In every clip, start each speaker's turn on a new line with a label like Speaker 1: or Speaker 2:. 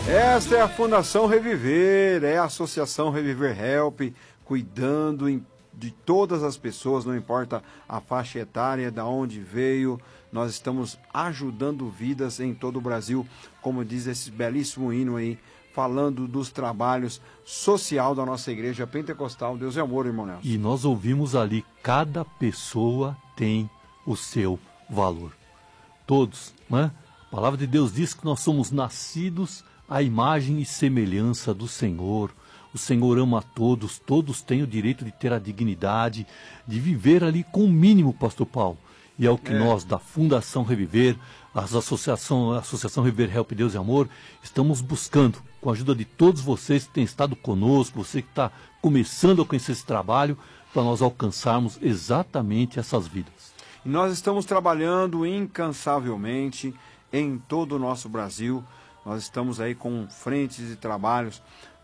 Speaker 1: Esta é a Fundação Reviver, é a Associação Reviver Help, cuidando de todas as pessoas, não importa a faixa etária, de onde veio, nós estamos ajudando vidas em todo o Brasil, como diz esse belíssimo hino aí, falando dos trabalhos social da nossa igreja pentecostal. Deus é amor, irmão Nelson.
Speaker 2: E nós ouvimos ali, cada pessoa tem o seu valor. Todos, né? A palavra de Deus diz que nós somos nascidos à imagem e semelhança do Senhor. O Senhor ama a todos, todos têm o direito de ter a dignidade, de viver ali com o mínimo, pastor Paulo. E é o que nós, da Fundação Reviver, a Associação Reviver Help Deus e Amor, estamos buscando, com a ajuda de todos vocês que têm estado conosco, você que está começando a conhecer esse trabalho, para nós alcançarmos exatamente essas vidas.
Speaker 1: E nós estamos trabalhando incansavelmente em todo o nosso Brasil. Nós estamos aí com frentes de trabalhos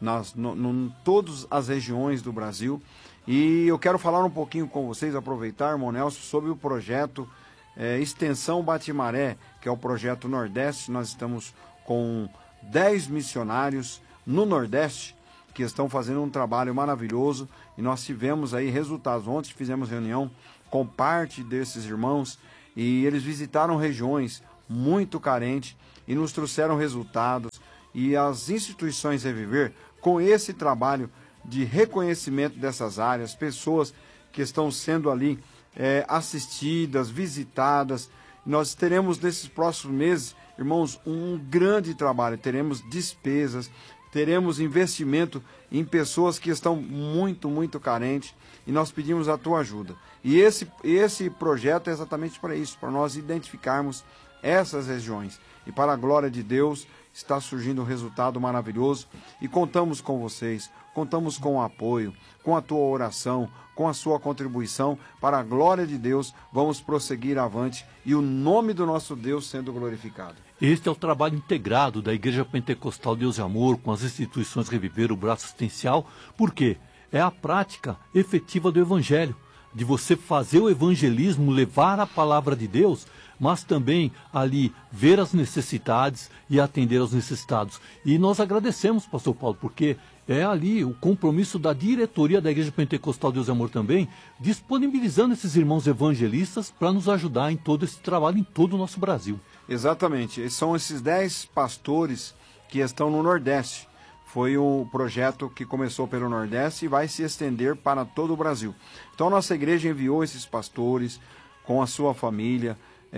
Speaker 1: em todas as regiões do Brasil. E eu quero falar um pouquinho com vocês, aproveitar, irmão Nelson, sobre o projeto Extensão Batimaré, que é o projeto Nordeste. Nós estamos com 10 missionários no Nordeste que estão fazendo um trabalho maravilhoso e nós tivemos aí resultados. Ontem fizemos reunião com parte desses irmãos e eles visitaram regiões muito carentes e nos trouxeram resultados. E as instituições Reviver, com esse trabalho de reconhecimento dessas áreas, pessoas que estão sendo ali assistidas, visitadas. Nós teremos nesses próximos meses, irmãos, um grande trabalho. Teremos despesas, teremos investimento em pessoas que estão muito, muito carentes e nós pedimos a tua ajuda. E esse projeto é exatamente para isso, para nós identificarmos essas regiões. E para a glória de Deus, está surgindo um resultado maravilhoso e contamos com vocês, contamos com o apoio, com a tua oração, com a sua contribuição. Para a glória de Deus, vamos prosseguir avante e o nome do nosso Deus sendo glorificado.
Speaker 2: Este é o trabalho integrado da Igreja Pentecostal Deus e Amor com as instituições Reviver, o braço assistencial, porque é a prática efetiva do Evangelho, de você fazer o evangelismo, levar a palavra de Deus, mas também ali ver as necessidades e atender aos necessitados. E nós agradecemos, pastor Paulo, porque é ali o compromisso da diretoria da Igreja Pentecostal Deus e Amor também, disponibilizando esses irmãos evangelistas para nos ajudar em todo esse trabalho, em todo o nosso Brasil.
Speaker 1: Exatamente, são esses 10 pastores que estão no Nordeste. Foi um projeto que começou pelo Nordeste e vai se estender para todo o Brasil. Então, nossa igreja enviou esses pastores com a sua família,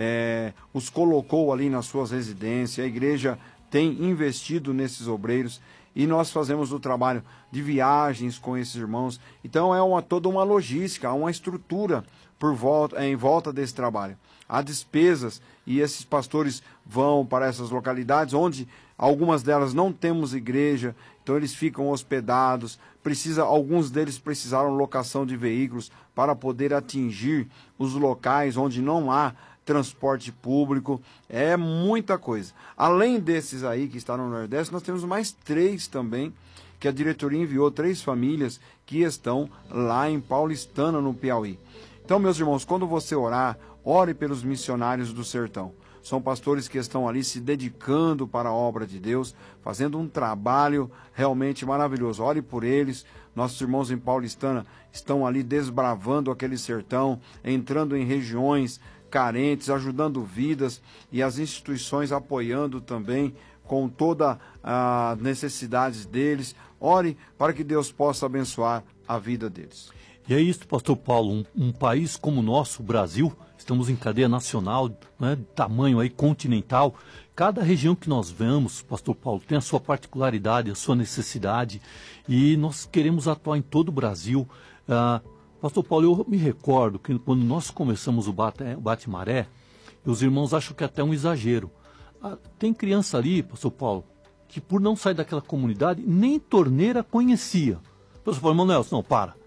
Speaker 1: os colocou ali nas suas residências. A igreja tem investido nesses obreiros e nós fazemos o trabalho de viagens com esses irmãos. Então, toda uma logística, uma estrutura em volta desse trabalho. Há despesas e esses pastores vão para essas localidades onde algumas delas não temos igreja, então eles ficam hospedados. Alguns deles precisaram locação de veículos para poder atingir os locais onde não há transporte público. É muita coisa. Além desses aí que estão no Nordeste, nós temos mais 3 também, que a diretoria enviou 3 famílias que estão lá em Paulistana, no Piauí. Então, meus irmãos, quando você orar, ore pelos missionários do sertão. São pastores que estão ali se dedicando para a obra de Deus, fazendo um trabalho realmente maravilhoso. Ore por eles. Nossos irmãos em Paulistana estão ali desbravando aquele sertão, entrando em regiões carentes, ajudando vidas e as instituições apoiando também com toda a necessidade deles. Ore para que Deus possa abençoar a vida deles.
Speaker 2: E é isso, pastor Paulo, um país como o nosso, o Brasil, estamos em cadeia nacional, né, de tamanho aí continental. Cada região que nós vamos, pastor Paulo, tem a sua particularidade, a sua necessidade, e nós queremos atuar em todo o Brasil. Pastor Paulo, eu me recordo que quando nós começamos o Bate-Maré, os irmãos acham que é até um exagero. Tem criança ali, pastor Paulo, que por não sair daquela comunidade, nem torneira conhecia. Pastor Paulo, irmão Nelson, não, para.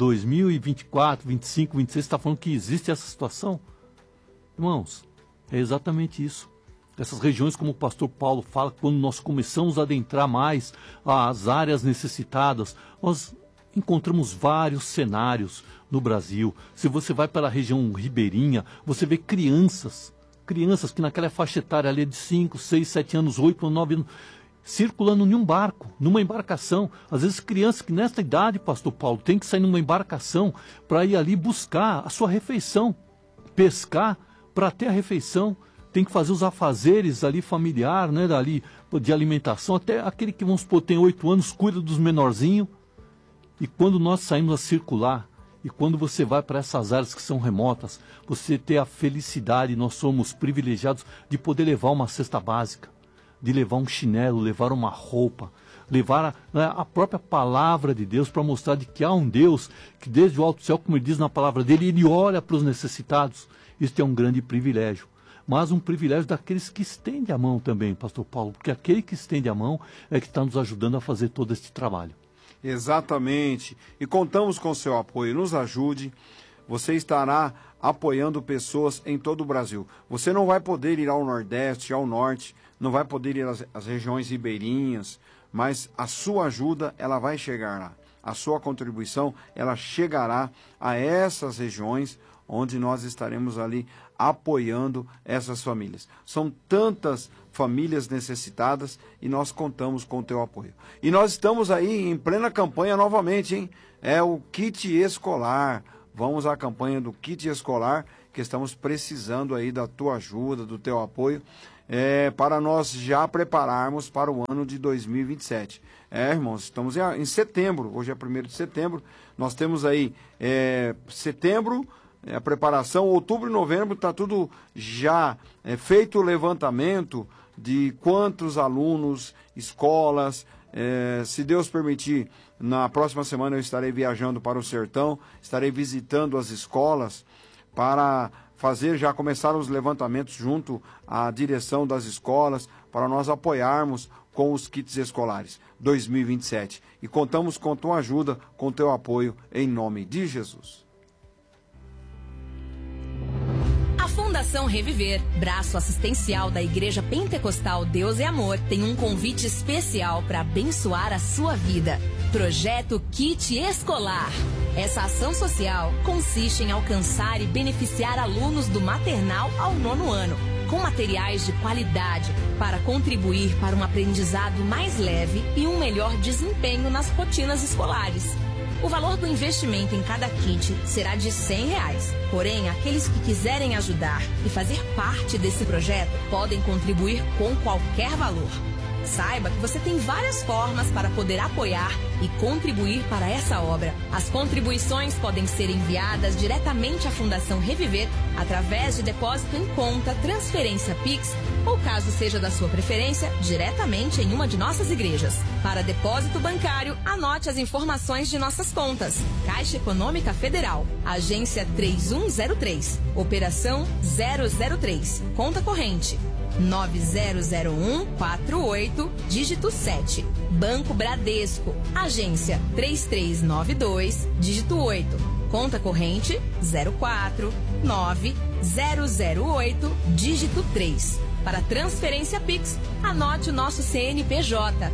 Speaker 2: 2024, 25, 26, está falando que existe essa situação? Irmãos, é exatamente isso. Essas regiões, como o pastor Paulo fala, quando nós começamos a adentrar mais as áreas necessitadas, nós encontramos vários cenários no Brasil. Se você vai para a região ribeirinha, você vê crianças que naquela faixa etária ali de 5, 6, 7 anos, 8, 9 anos, circulando em um barco, numa embarcação. Às vezes crianças que nessa idade, pastor Paulo, tem que sair numa embarcação para ir ali buscar a sua refeição, pescar para ter a refeição, tem que fazer os afazeres ali familiar, né, ali de alimentação, até aquele que, vamos supor, tem 8 anos, cuida dos menorzinhos. E quando nós saímos a circular, e quando você vai para essas áreas que são remotas, você tem a felicidade, nós somos privilegiados de poder levar uma cesta básica, de levar um chinelo, levar uma roupa, levar a própria palavra de Deus para mostrar de que há um Deus que desde o alto céu, como ele diz na palavra dele, ele olha para os necessitados. Isso é um grande privilégio, mas um privilégio daqueles que estendem a mão também, pastor Paulo, porque aquele que estende a mão é que está nos ajudando a fazer todo este trabalho.
Speaker 1: Exatamente, e contamos com seu apoio, nos ajude. Você estará apoiando pessoas em todo o Brasil. Você não vai poder ir ao Nordeste, ao Norte, não vai poder ir às regiões ribeirinhas, mas a sua ajuda, ela vai chegar lá. A sua contribuição, ela chegará a essas regiões onde nós estaremos ali apoiando essas famílias. São tantas famílias necessitadas e nós contamos com o teu apoio. E nós estamos aí em plena campanha novamente, hein? É o kit escolar. Vamos à campanha do kit escolar, que estamos precisando aí da tua ajuda, do teu apoio, para nós já prepararmos para o ano de 2027. Irmãos, estamos em setembro, hoje é 1º de setembro, nós temos aí setembro, a preparação, outubro e novembro, está tudo já feito o levantamento de quantos alunos, escolas. Se Deus permitir, na próxima semana eu estarei viajando para o sertão, estarei visitando as escolas para começar os levantamentos junto à direção das escolas, para nós apoiarmos com os kits escolares 2027. E contamos com tua ajuda, com teu apoio, em nome de Jesus.
Speaker 3: A Fundação Reviver, braço assistencial da Igreja Pentecostal Deus é Amor, tem um convite especial para abençoar a sua vida. Projeto Kit Escolar. Essa ação social consiste em alcançar e beneficiar alunos do maternal ao 9º ano, com materiais de qualidade para contribuir para um aprendizado mais leve e um melhor desempenho nas rotinas escolares. O valor do investimento em cada kit será de R$100. Porém, aqueles que quiserem ajudar e fazer parte desse projeto podem contribuir com qualquer valor. Saiba que você tem várias formas para poder apoiar e contribuir para essa obra. As contribuições podem ser enviadas diretamente à Fundação Reviver através de depósito em conta, transferência Pix ou, caso seja da sua preferência, diretamente em uma de nossas igrejas. Para depósito bancário, anote as informações de nossas contas. Caixa Econômica Federal, Agência 3103, Operação 003, Conta Corrente 900148, dígito 7. Banco Bradesco, Agência 3392, dígito 8. Conta corrente 049008, dígito 3. Para transferência Pix, anote o nosso CNPJ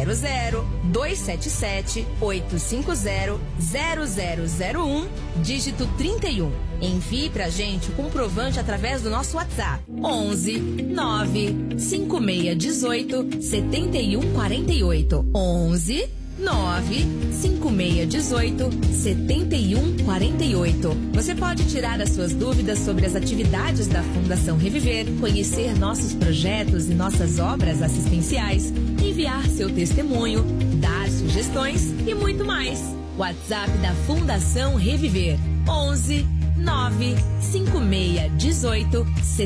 Speaker 3: 00277-850-0001, dígito 31. Envie pra gente o comprovante através do nosso WhatsApp 11 9 5618 7148. 11 9 5618 7148. Você pode tirar as suas dúvidas sobre as atividades da Fundação Reviver, conhecer nossos projetos e nossas obras assistenciais, enviar seu testemunho, dar sugestões e muito mais. WhatsApp da Fundação Reviver 11 9 5618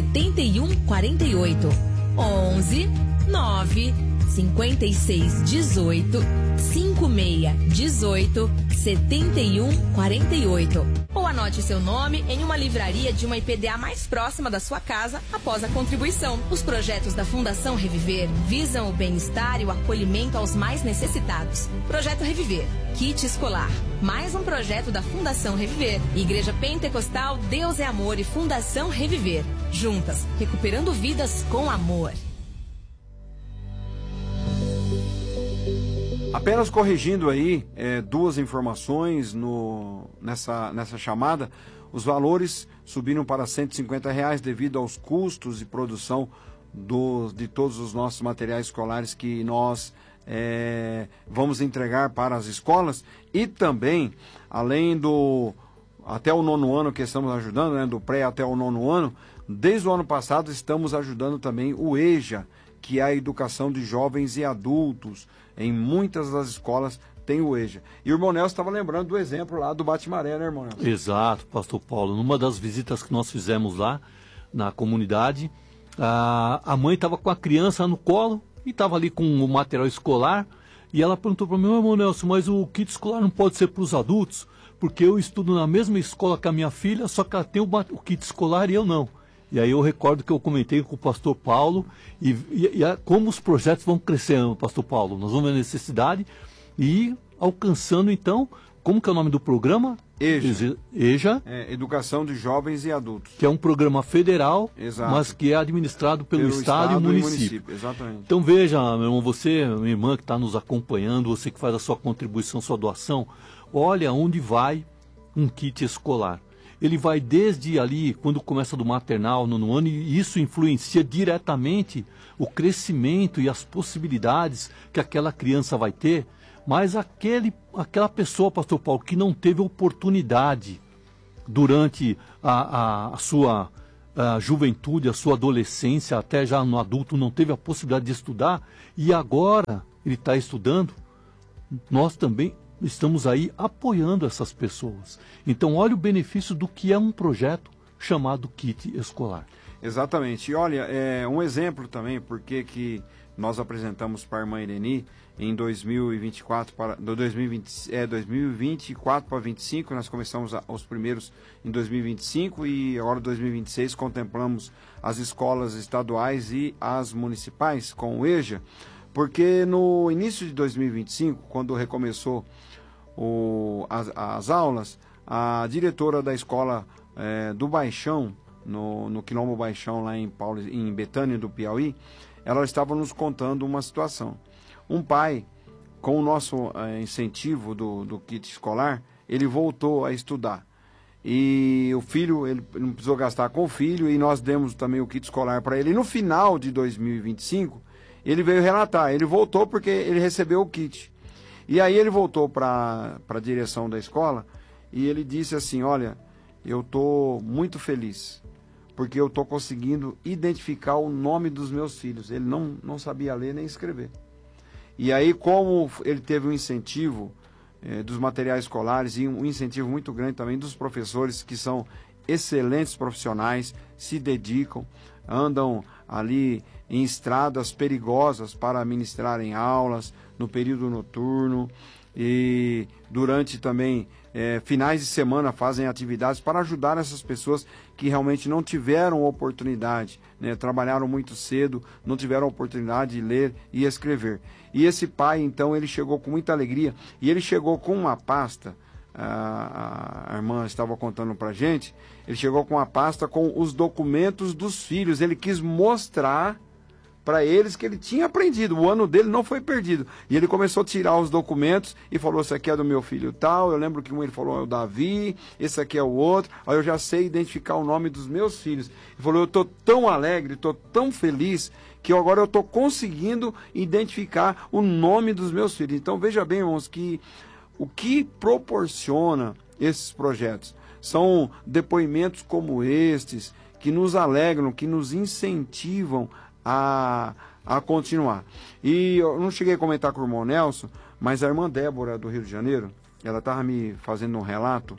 Speaker 3: 7148. 11 9 5618 5618 7148. Ou anote seu nome em uma livraria de uma IPDA mais próxima da sua casa após a contribuição. Os projetos da Fundação Reviver visam o bem-estar e o acolhimento aos mais necessitados. Projeto Reviver, Kit Escolar. Mais um projeto da Fundação Reviver, Igreja Pentecostal Deus é Amor e Fundação Reviver. Juntas, recuperando vidas com amor.
Speaker 1: Apenas corrigindo aí duas informações nessa chamada. Os valores subiram para R$150 devido aos custos de produção de todos os nossos materiais escolares que nós vamos entregar para as escolas, e também, além até o 9º ano que estamos ajudando, né, do pré até o 9º ano, desde o ano passado estamos ajudando também o EJA, que é a educação de jovens e adultos. Em muitas das escolas tem o EJA. E o irmão Nelson estava lembrando do exemplo lá do Bate-Maré, né, irmão Nelson?
Speaker 2: Exato, pastor Paulo. Numa das visitas que nós fizemos lá na comunidade, a mãe estava com a criança no colo e estava ali com o material escolar, e ela perguntou para mim: irmão Nelson, mas o kit escolar não pode ser para os adultos? Porque eu estudo na mesma escola que a minha filha, só que ela tem o kit escolar e eu não. E aí eu recordo que eu comentei com o pastor Paulo e como os projetos vão crescendo, pastor Paulo. Nós vamos ver a necessidade e alcançando, então, como que é o nome do programa? EJA.
Speaker 1: Educação de Jovens e Adultos.
Speaker 2: Que é um programa federal,
Speaker 1: exato,
Speaker 2: mas que é administrado pelo Estado e o município.
Speaker 1: Exatamente.
Speaker 2: Então veja, meu irmão, você, minha irmã que está nos acompanhando, você que faz a sua contribuição, sua doação, olha onde vai um kit escolar. Ele vai desde ali, quando começa do maternal, no ano, e isso influencia diretamente o crescimento e as possibilidades que aquela criança vai ter, mas aquela pessoa, pastor Paulo, que não teve oportunidade durante a sua juventude, a sua adolescência, até já no adulto, não teve a possibilidade de estudar, e agora ele está estudando, nós também estamos aí apoiando essas pessoas. Então, olha o benefício do que é um projeto chamado Kit Escolar.
Speaker 1: Exatamente. E olha, um exemplo também, porque que nós apresentamos para a irmã Ireni em 2024 para 2024 para 2025, nós começamos os primeiros em 2025 e agora 2026 contemplamos as escolas estaduais e as municipais com o EJA, porque no início de 2025, quando recomeçou as aulas, a diretora da escola do Baixão, no Quilombo Baixão, lá em Betânia do Piauí, ela estava nos contando uma situação. Um pai, com o nosso incentivo do kit escolar, ele voltou a estudar. E o filho, ele não precisou gastar com o filho, e nós demos também o kit escolar para ele. E no final de 2025, ele veio relatar, ele voltou porque ele recebeu o kit. E aí ele voltou para a direção da escola e ele disse assim: olha, eu estou muito feliz, porque eu estou conseguindo identificar o nome dos meus filhos. Ele não sabia ler nem escrever. E aí, como ele teve um incentivo dos materiais escolares e um incentivo muito grande também dos professores, que são excelentes profissionais, se dedicam, andam ali em estradas perigosas para ministrarem aulas no período noturno, e durante também finais de semana fazem atividades para ajudar essas pessoas que realmente não tiveram oportunidade, né? Trabalharam muito cedo, não tiveram oportunidade de ler e escrever. E esse pai, então, ele chegou com muita alegria, e ele chegou com uma pasta, a irmã estava contando para a gente, ele chegou com uma pasta com os documentos dos filhos. Ele quis mostrar para eles que ele tinha aprendido, o ano dele não foi perdido. E ele começou a tirar os documentos e falou: esse aqui é do meu filho tal, eu lembro que um ele falou é o Davi, esse aqui é o outro, aí eu já sei identificar o nome dos meus filhos. Ele falou: eu estou tão alegre, estou tão feliz, que agora eu estou conseguindo identificar o nome dos meus filhos. Então veja bem, irmãos, que o que proporciona esses projetos são depoimentos como estes, que nos alegram, que nos incentivam a continuar. E eu não cheguei a comentar com o irmão Nelson, mas a irmã Débora do Rio de Janeiro, ela estava me fazendo um relato,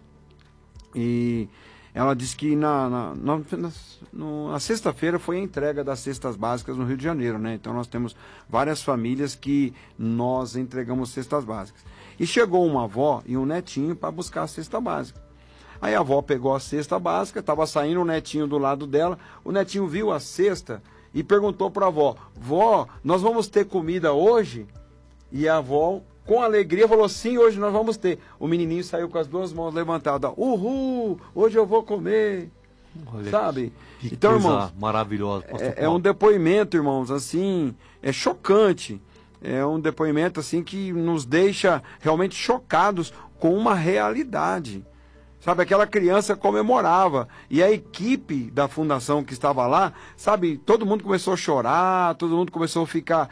Speaker 1: e ela disse que na sexta-feira foi a entrega das cestas básicas no Rio de Janeiro, né? Então nós temos várias famílias que nós entregamos cestas básicas. E chegou uma avó e um netinho para buscar a cesta básica. Aí a avó pegou a cesta básica, estava saindo o netinho do lado dela, o netinho viu a cesta e perguntou para a avó: vó, nós vamos ter comida hoje? E a avó, com alegria, falou: sim, hoje nós vamos ter. O menininho saiu com as duas mãos levantadas: uhul, hoje eu vou comer. Olha, sabe?
Speaker 2: Que
Speaker 1: então,
Speaker 2: coisa
Speaker 1: irmãos,
Speaker 2: maravilhosa.
Speaker 1: É um depoimento, irmãos, assim, é chocante. É um depoimento assim que nos deixa realmente chocados com uma realidade. Sabe, aquela criança comemorava. E a equipe da fundação que estava lá, sabe, todo mundo começou a chorar, todo mundo começou a ficar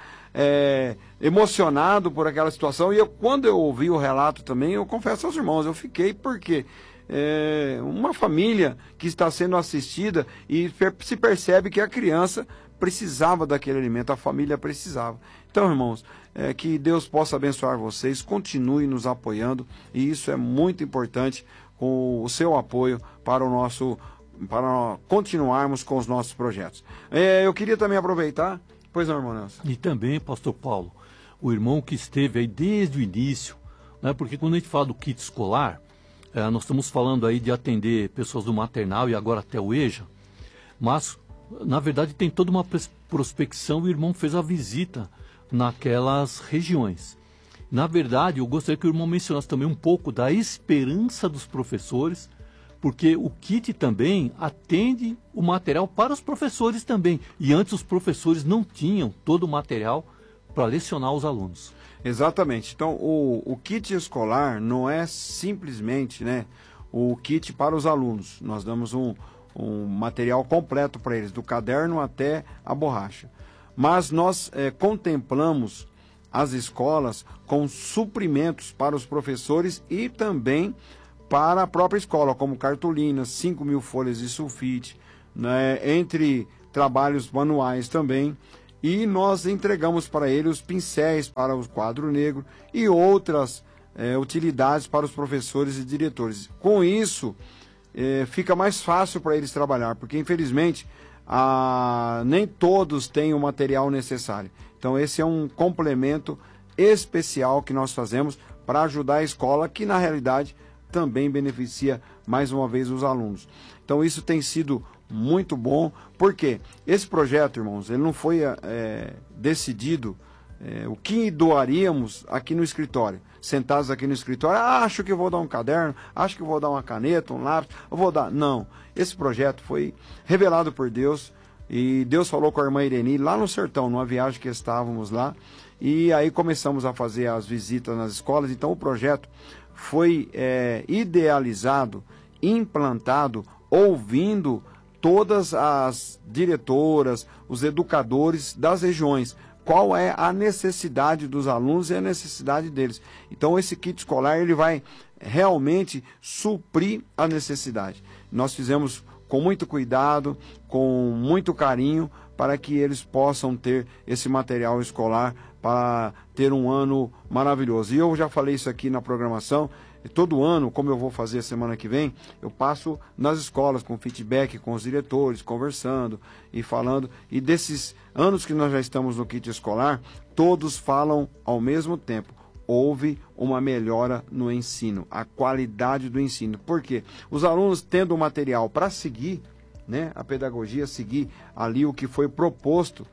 Speaker 1: emocionado por aquela situação. E quando eu ouvi o relato também, eu confesso aos irmãos, eu fiquei porque uma família que está sendo assistida e se percebe que a criança precisava daquele alimento, a família precisava. Então, irmãos, que Deus possa abençoar vocês, continue nos apoiando, e isso é muito importante, com o seu apoio para continuarmos com os nossos projetos. Eu queria também aproveitar, pois não, irmão Nelson?
Speaker 2: E também, pastor Paulo, o irmão que esteve aí desde o início, né, porque quando a gente fala do kit escolar, nós estamos falando aí de atender pessoas do maternal e agora até o EJA, mas na verdade tem toda uma prospecção e o irmão fez a visita naquelas regiões. Na verdade, eu gostaria que o irmão mencionasse também um pouco da esperança dos professores, porque o kit também atende o material para os professores também. E antes os professores não tinham todo o material para lecionar os alunos.
Speaker 1: Exatamente. Então, o kit escolar não é simplesmente, né, o kit para os alunos. Nós damos um material completo para eles, do caderno até a borracha. Mas nós contemplamos as escolas com suprimentos para os professores e também para a própria escola, como cartolinas, 5.000 folhas de sulfite, né, entre trabalhos manuais também. E nós entregamos para ele os pincéis para o quadro negro e outras utilidades para os professores e diretores. Com isso, fica mais fácil para eles trabalhar, porque infelizmente nem todos têm o material necessário. Então esse é um complemento especial que nós fazemos para ajudar a escola, que na realidade também beneficia mais uma vez os alunos. Então isso tem sido muito bom, porque esse projeto, irmãos, ele não foi decidido o que doaríamos aqui no escritório. Sentados aqui no escritório, acho que vou dar um caderno, acho que vou dar uma caneta, um lápis, eu vou dar. Não, esse projeto foi revelado por Deus, e Deus falou com a irmã Ireni lá no sertão, numa viagem que estávamos lá, e aí começamos a fazer as visitas nas escolas. Então o projeto foi idealizado, implantado, ouvindo todas as diretoras, os educadores das regiões, qual é a necessidade dos alunos e a necessidade deles. Então esse kit escolar ele vai realmente suprir a necessidade. Nós fizemos com muito cuidado, com muito carinho, para que eles possam ter esse material escolar para ter um ano maravilhoso. E eu já falei isso aqui na programação. Todo ano, como eu vou fazer a semana que vem, eu passo nas escolas com feedback, com os diretores, conversando e falando. E desses anos que nós já estamos no kit escolar, todos falam ao mesmo tempo. Houve uma melhora no ensino, a qualidade do ensino. Por quê? Os alunos tendo o material para seguir, né, a pedagogia, seguir ali o que foi proposto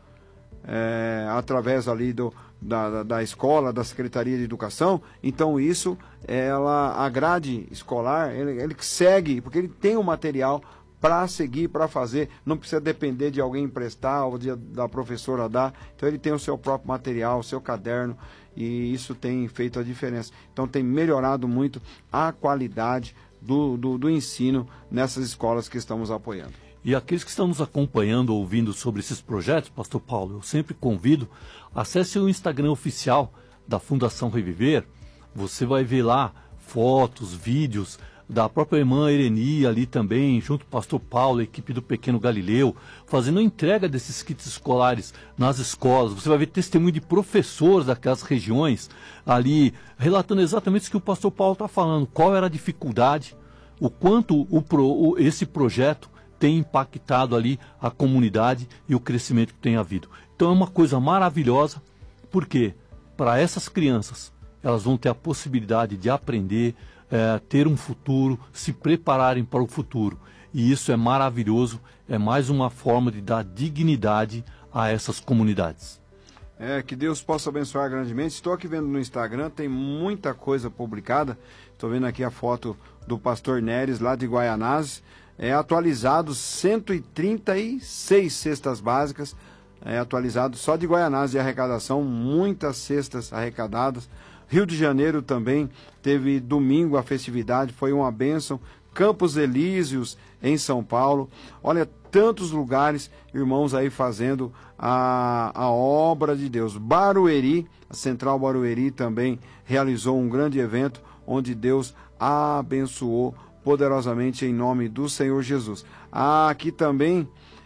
Speaker 1: através ali da escola, da Secretaria de Educação. Então isso, a grade escolar, ele segue, porque ele tem o material para seguir, para fazer, não precisa depender de alguém emprestar ou da professora dar. Então ele tem o seu próprio material, o seu caderno, e isso tem feito a diferença. Então tem melhorado muito a qualidade do ensino nessas escolas que estamos apoiando.
Speaker 2: E aqueles que estão nos acompanhando, ouvindo sobre esses projetos, pastor Paulo, eu sempre convido, acesse o Instagram oficial da Fundação Reviver. Você vai ver lá fotos, vídeos da própria irmã Ireni ali também, junto com o pastor Paulo, a equipe do Pequeno Galileu, fazendo a entrega desses kits escolares nas escolas. Você vai ver testemunho de professores daquelas regiões ali, relatando exatamente o que o pastor Paulo está falando, qual era a dificuldade, o quanto esse projeto tem impactado ali a comunidade e o crescimento que tem havido. Então é uma coisa maravilhosa, porque para essas crianças, elas vão ter a possibilidade de aprender, ter um futuro, se prepararem para o futuro. E isso é maravilhoso, é mais uma forma de dar dignidade a essas comunidades.
Speaker 1: Que Deus possa abençoar grandemente. Estou aqui vendo no Instagram, tem muita coisa publicada. Estou vendo aqui a foto do pastor Neres, lá de Guaianazes. Atualizado 136 cestas básicas, atualizado só de Guaianazes de arrecadação, muitas cestas arrecadadas. Rio de Janeiro também teve domingo a festividade, foi uma bênção, Campos Elíseos, em São Paulo. Olha, tantos lugares, irmãos aí fazendo a obra de Deus. Barueri, a Central Barueri também realizou um grande evento onde Deus abençoou poderosamente em nome do Senhor Jesus. Aqui também,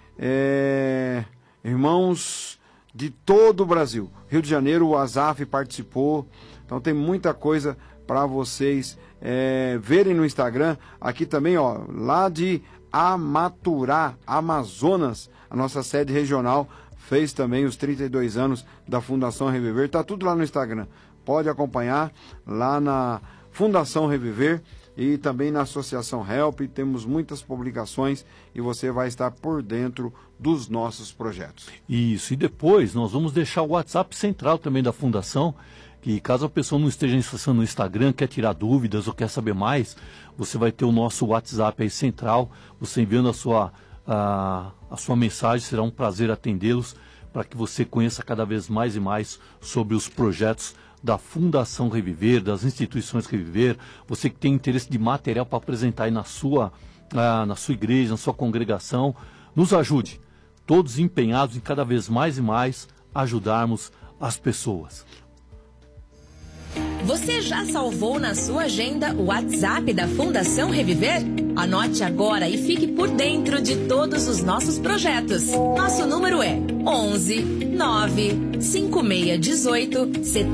Speaker 1: irmãos de todo o Brasil. Rio de Janeiro, o Azaf participou. Então tem muita coisa para vocês verem no Instagram. Aqui também, ó, lá de Amaturá, Amazonas, a nossa sede regional fez também os 32 anos da Fundação Reviver. Tá tudo lá no Instagram. Pode acompanhar lá na Fundação Reviver e também na Associação Help. Temos muitas publicações e você vai estar por dentro dos nossos projetos.
Speaker 2: Isso, e depois nós vamos deixar o WhatsApp central também da Fundação, que caso a pessoa não esteja acessando no Instagram, quer tirar dúvidas ou quer saber mais, você vai ter o nosso WhatsApp aí central, você enviando a sua mensagem, será um prazer atendê-los para que você conheça cada vez mais e mais sobre os projetos da Fundação Reviver, das instituições Reviver. Você que tem interesse de material para apresentar aí na sua igreja, na sua congregação, nos ajude, todos empenhados em cada vez mais e mais ajudarmos as pessoas.
Speaker 3: Você já salvou na sua agenda o WhatsApp da Fundação Reviver? Anote agora e fique por dentro de todos os nossos projetos. Nosso número é 11 9 5618